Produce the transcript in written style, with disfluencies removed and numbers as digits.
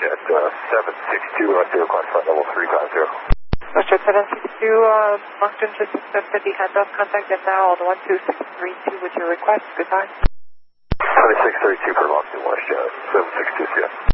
WestJet 762, left 0, classified level 350. WestJet 762, Moncton just accepted the handoff contact and now on 12632 with your request. Goodbye. 2632 for Moncton, WestJet 762, yeah.